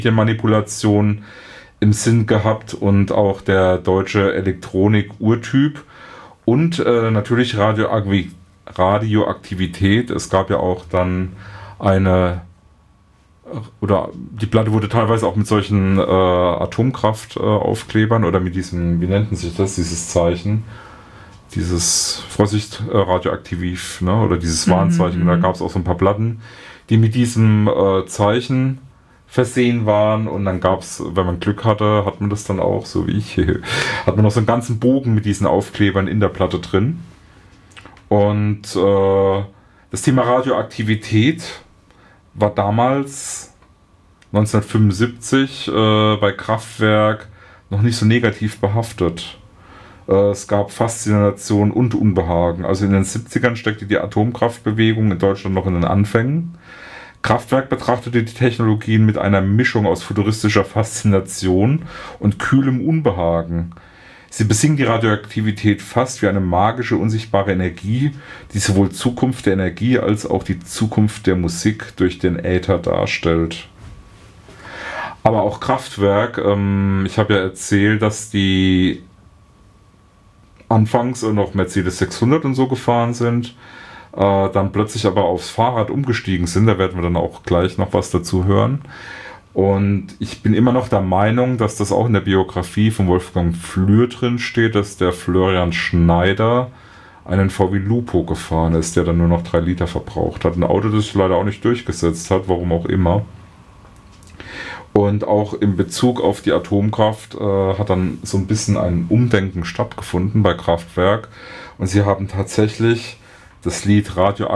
Manipulation im Sinn gehabt und auch der deutsche Elektronik-Urtyp und natürlich Radioaktivität. Es gab ja auch dann die Platte wurde teilweise auch mit solchen Atomkraftaufklebern oder mit diesem, wie nennt sich das, dieses Zeichen, dieses Vorsicht radioaktiv, ne? Oder dieses Warnzeichen. Da gab es auch so ein paar Platten, die mit diesem Zeichen versehen waren, und dann gab es, wenn man Glück hatte, hat man das dann auch, so wie ich, hat man noch so einen ganzen Bogen mit diesen Aufklebern in der Platte drin. Und das Thema Radioaktivität war damals 1975 bei Kraftwerk noch nicht so negativ behaftet. Es gab Faszination und Unbehagen. Also in den 70ern steckte die Atomkraftbewegung in Deutschland noch in den Anfängen. Kraftwerk betrachtete die Technologien mit einer Mischung aus futuristischer Faszination und kühlem Unbehagen. Sie besingen die Radioaktivität fast wie eine magische, unsichtbare Energie, die sowohl Zukunft der Energie als auch die Zukunft der Musik durch den Äther darstellt. Aber auch Kraftwerk, ich habe ja erzählt, dass die anfangs noch Mercedes 600 und so gefahren sind, dann plötzlich aber aufs Fahrrad umgestiegen sind. Da werden wir dann auch gleich noch was dazu hören. Und ich bin immer noch der Meinung, dass das auch in der Biografie von Wolfgang Flür drin steht, dass der Florian Schneider einen VW Lupo gefahren ist, der dann nur noch 3 Liter verbraucht hat. Ein Auto, das sich leider auch nicht durchgesetzt hat, warum auch immer. Und auch in Bezug auf die Atomkraft hat dann so ein bisschen ein Umdenken stattgefunden bei Kraftwerk. Und sie haben tatsächlich das Lied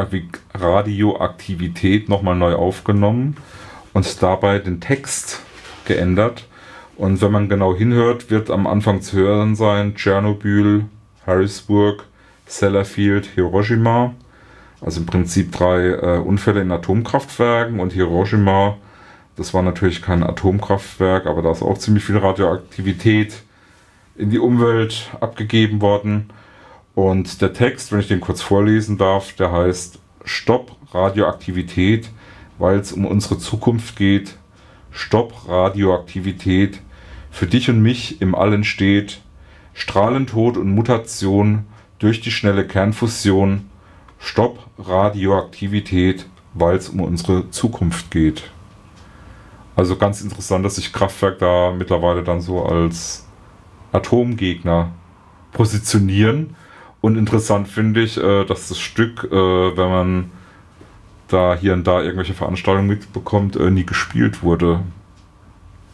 Radioaktivität nochmal neu aufgenommen und dabei den Text geändert. Und wenn man genau hinhört, wird am Anfang zu hören sein Tschernobyl, Harrisburg, Sellafield, Hiroshima. Also im Prinzip 3 Unfälle in Atomkraftwerken, und Hiroshima, das war natürlich kein Atomkraftwerk, aber da ist auch ziemlich viel Radioaktivität in die Umwelt abgegeben worden. Und der Text, wenn ich den kurz vorlesen darf, der heißt: Stopp Radioaktivität, weil es um unsere Zukunft geht. Stopp Radioaktivität, für dich und mich im All entsteht Strahlentod und Mutation durch die schnelle Kernfusion. Stopp Radioaktivität, weil es um unsere Zukunft geht. Also ganz interessant, dass sich Kraftwerk da mittlerweile dann so als Atomgegner positionieren. Und interessant finde ich, dass das Stück, wenn man da hier und da irgendwelche Veranstaltungen mitbekommt, nie gespielt wurde.